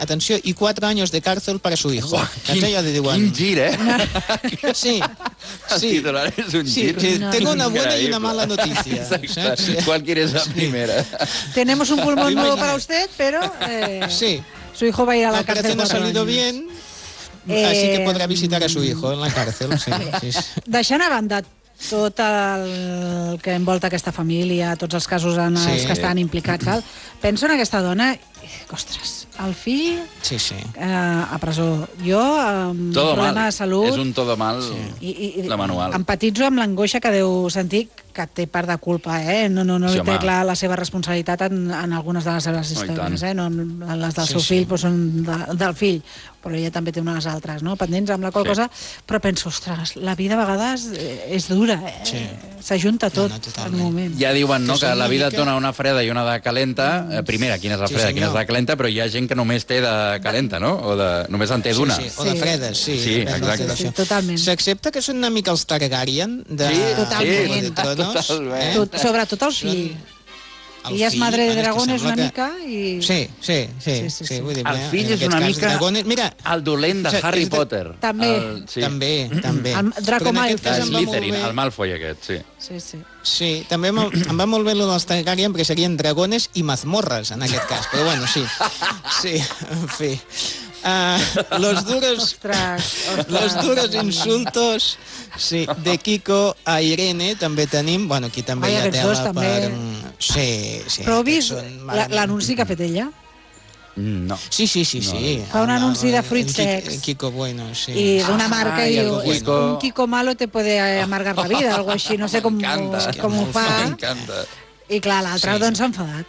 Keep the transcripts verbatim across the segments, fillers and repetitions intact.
atenció, y cuatro años de cárcel para su hijo. Uah, quin, quin gir, eh? Sí, El sí. titular és un Sí, gir. sí, tengo una buena y increïble. una mala noticia. Exacte. Sí. ¿Cuál quieres la primera? Tenemos un pulmón ¿Te nuevo imaginas? para usted, pero eh, Sí. su hijo va a ir a la, La cárcel operación ha cuatro salido años. bien, Eh, así que podrá visitar a su hijo en la càrcel. Sí, sí, sí. Deixant a banda tot el que envolta aquesta família, tots els casos en els Sí. que estan implicats, tal, penso en aquesta dona i dic, ostres, el fill Sí, sí. eh, a presó, jo amb Todo problema mal. de salut... És un todo mal I, i, la manual. empatitzo amb l'angoixa que deu sentir, que té part de culpa, eh? No, no, no Sí, li té home. clar la seva responsabilitat en, en algunes de les seves Oh, i històries, tant. eh? No, en les del Sí, seu sí. fill, però són de, del fill, però ella també té unes altres, no? Pendents amb la qual Sí. cosa, però penso, ostres, la vida a vegades eh, és dura, eh? Sí. S'ajunta tot No, no, en totalment. un moment. Ja diuen, no?, Que que són la una vida mica- et dona una freda i una de calenta. Eh, primera, quina és la Sí, freda, quina és senyor. la calenta, però hi ha gent que només té de calenta, no? O de, només en té d'una. Sí, sí. O de Sí. fredes, sí. Sí, depèn del exacte. que Sí, d'això. totalment. S'accepta que són una mica els Targaryen de, Sí, totalment. de Tronos. Totalment. Tot, sobretot el fill. El Ella és fill, madre de bueno, és que dragones sembla una que- mica i... Sí, sí, sí. Sí, sí, sí, sí. vull dir, El en fill és aquest una cas, mica Dragones, mira, el dolent de O sigui, Harry és de- Potter. També. El, sí. també, també. El Draco Però en aquest Malfoy. cas em va molt Slytherin, bé- el Malfoy aquest, sí. Sí, sí. Sí, també em, em va molt bé el dels Targaryen perquè serien dragones i mazmorres, en aquest cas. Però bueno, sí. Sí, en fi. Uh, los duros... Ostres, ostres. Los duros insultos, sí, de Kiko a Irene també tenim, bueno, aquí també Ai, hi ha aquests tela dos també. per... Sí, sí. Però heu aquests vist són la- l'anunci que ha fet ella? Mm, No. Sí, sí, sí, sí. Fa un Ah, anunci de el fruits Kiko- secs. el Kiko Bueno, sí. Y de una marca Ay, y algo diu, bueno. un Kiko malo te puede amargar la vida, algo així, no sé com, M'encanta. com ho fa. M'encanta. I clar, l'altre Sí. doncs s'ha enfadat.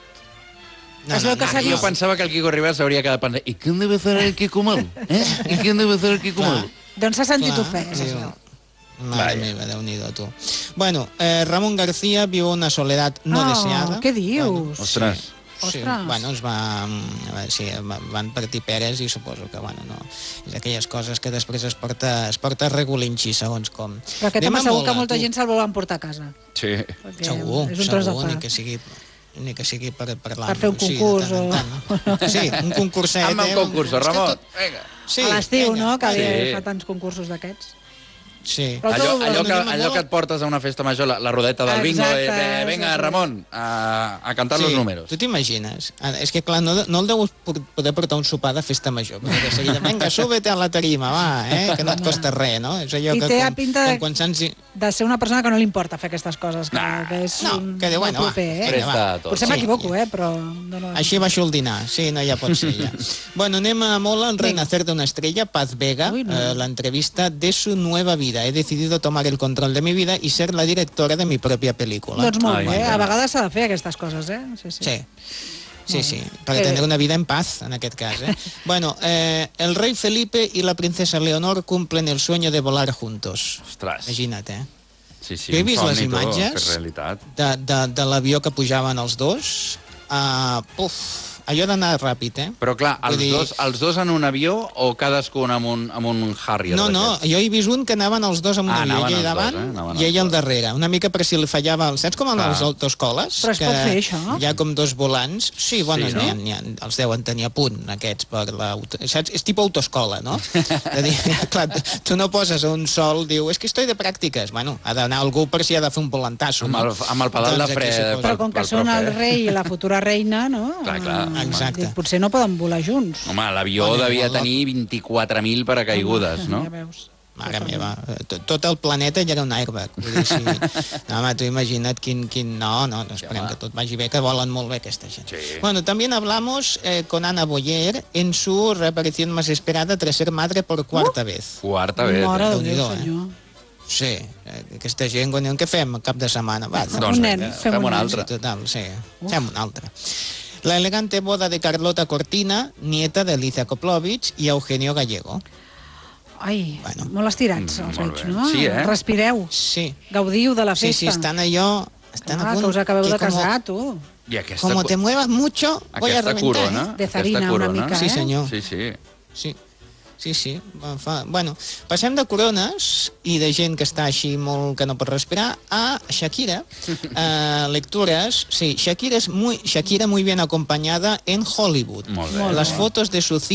No, és no, el que no, s'ha Aquí vist. jo pensava que el Kiko Rivera s'hauria quedat pensant ¿y quién debe ser el Kiko malo? ¿Eh? ¿Y quién debe ser el Kiko Clar. malo? Doncs s'ha sentit Clar, ofès, diu, això. Mare Vaya. meva, Déu-n'hi-do, tu. Bueno, eh, Ramon García viu una soledat no Oh, deseada. què dius? Bueno, Ostres. Sí, Ostres. bueno, es va, mm, sí, va- van partir peres i suposo que, bueno, no, és aquelles coses que després es porta, es porta regulinxi, segons com. Però aquest Anem home a segur Mola, que molta tu. gent se'l vol emportar a casa. Sí. Perquè Segur, és un tros de segur, pa. ni que sigui ni que sigui per parlar. Per fer un sí, de concurs tant en o- tant. Sí, un concurset. Amb el eh? concurso, És que Ramon. tot- Vinga. Sí, A l'estiu, vinga, no?, que Sí. fa tants concursos d'aquests. Sí. Però Allò, tu- allò, que, anem a allò Mola. que et portes a una festa major, la, la rodeta del bingo, Exacte, eh, bé, vinga, exacte. Ramon, a, a cantar los números. Tu t'imagines? Ara, és que, clar, no, no el deus por- poder portar un sopar de festa major, perquè de seguida, vinga, súbete a la tarima, va, eh, que no et costa res, no? És allò I que té com, pinta de- com quan s'han... De ser una persona que no li importa fer aquestes coses, que, Nah, que és no, un, que diu, molt bueno, va, proper, eh? vinga, Presta tot. Potser Sí. m'equivoco, eh, però... No, no. Així baixo el dinar, sí, no, ja pot ser, ja. Bueno, anem a Mola, en Renacer de una estrella, Paz Vega, Uy, no. eh, la entrevista de su nueva vida. He decidido tomar el control de mi vida y ser la directora de mi propia película. Doncs molt Ai, bé, m'encanta. a vegades s'ha de fer aquestes coses, eh? Sí, sí. Sí. Sí, sí, Molt para bé. tener una vida en paz, en aquest cas. Eh? Bueno, eh, el rey Felipe y la princesa Leonor cumplen el sueño de volar juntos. Ostres. Imagina't, eh? Sí, sí, Jo he un vist somni, les tu, imatges. que és realitat. De, de, de l'avió que pujaven els dos. Uh, puf, allò d'anar ràpid, eh? Però clar, Vull els, dir- dos, els dos en un avió o cadascun amb un, amb un Harrier? No, no, d'aquests? jo he vist un que anaven els dos amb un Ah, avió, anaven ell els dos, davant eh? Anaven i els ell al dos. darrere, una mica per si li fallava, el, saps com en Clar. les autoescoles? Però es pot fer, això? Hi ha com dos volants, sí, bueno, Sí, sí, no? no? n'hi ha, n'hi ha, els deuen tenir a punt, aquests, per l'auto... Saps? És tipus autoescola, no? De dir, clar, tu no poses a un sol, diu, és que estoy de pràctiques. Bueno, ha d'anar algú per si ha de fer un volantasso. Amb el, amb el pedal Doncs de aquí fre. suposo. Però com que pel són profe, el eh? rei i la futura reina, no? Clar, clar, Eh, exacte. dic, potser no poden volar junts. Home, l'avió Bueno, devia el- tenir vint-i-quatre mil paracaigudes, no? Ja veus. Mare meva, tot, tot el planeta ja era un airbag. Vull dir, si... No, home, tu imagina't quin... quin... No, no, no esperem home. que tot vagi bé, que volen molt bé aquesta gent. Sí. Bueno, también hablamos eh, con Ana Boyer en su reaparición más esperada tras ser madre por cuarta vez. Quarta vez. Mare Eh? de Déu-n'hi-do, Déu, eh? senyor. Sí, eh, aquesta gent, quan diuen, què fem cap de setmana? Va, Doncs Un nen, vinga, fem fem un un nen. altre. sí, total, sí, fem un altre. La elegante boda de Carlota Cortina, nieta de Alicia Koplovich y Eugenio Gallego. Ai, Bueno. molt estirats, Mm, els molt veig, bé. no? Sí, eh? Respireu, Sí, gaudiu de la sí, festa. sí, estan allò... Estan Ah, a punt, que us acabeu que de como- casar, tu. I aquesta, Como te muevas mucho, voy a aquesta reventar, corona, eh? De zarina, aquesta una corona. mica, Sí, eh? senyor. Sí, sí. Sí, sí, sí. Va, fa... Bueno, passem de corones i de gent que està així molt que no pot respirar a Shakira. Uh, lecturas, sí, Shakira es muy, Shakira muy bien acompañada en Hollywood. Molt bé. Molt Las bé. fotos de su